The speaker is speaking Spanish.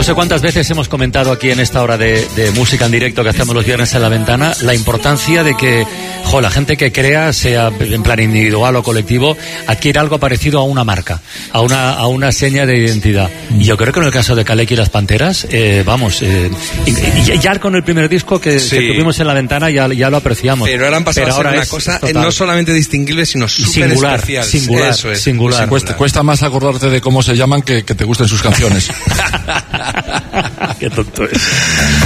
sé cuántas veces hemos comentado aquí en esta hora de música en directo que hacemos los viernes en La Ventana, la importancia de que la gente que crea, sea en plan individual o colectivo, adquiera algo parecido a una marca, a una seña de identidad. Y yo creo que en el caso de Kaleki y las Panteras, ya con el primer disco que tuvimos en La Ventana ya lo apreciamos. Pero ahora han pasado a ser una cosa no solamente distinguible, sino súper especial. Singular. Cuesta más acordarte de cómo se llaman que te gusten sus canciones. Qué tonto es.